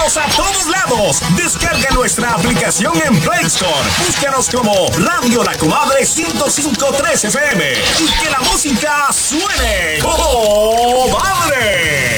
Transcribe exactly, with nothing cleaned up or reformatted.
Estamos a todos lados. Descarga nuestra aplicación en Play Store. Búscanos como Radio La Comadre ciento cinco punto tres F M. Y que la música suene con